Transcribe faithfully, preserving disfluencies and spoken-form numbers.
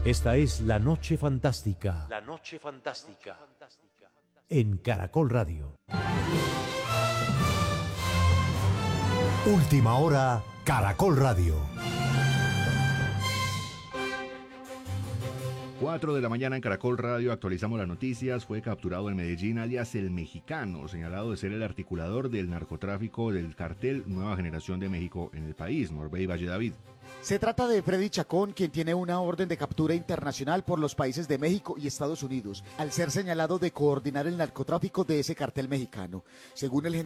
Esta es La Noche Fantástica. La Noche Fantástica. En Caracol Radio. Última hora, Caracol Radio. cuatro de la mañana en Caracol Radio, actualizamos las noticias. Fue capturado en Medellín alias El Mexicano, señalado de ser el articulador del narcotráfico del cartel Nueva Generación de México en el país. Norbey Valle David. Se trata de Freddy Chacón, quien tiene una orden de captura internacional por los países de México y Estados Unidos, al ser señalado de coordinar el narcotráfico de ese cartel mexicano. Según el